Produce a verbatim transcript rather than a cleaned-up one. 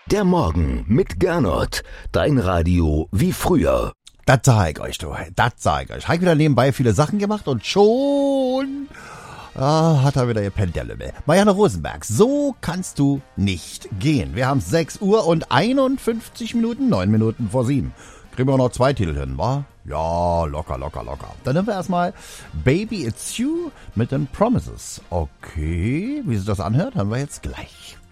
Der Morgen mit Gernot. Dein Radio wie früher. Das sag ich euch, du. Das sag ich euch. Hab wieder nebenbei viele Sachen gemacht und schon ah, hat er wieder ihr Pendelle. Marianne Rosenberg, so kannst du nicht gehen. Wir haben sechs Uhr und einundfünfzig Minuten, neun Minuten vor sieben. Kriegen wir noch zwei Titel hin, wa? Ja, locker, locker, locker. Dann nehmen wir erstmal Baby It's You mit den Promises. Okay, wie sich das anhört, hören wir jetzt gleich.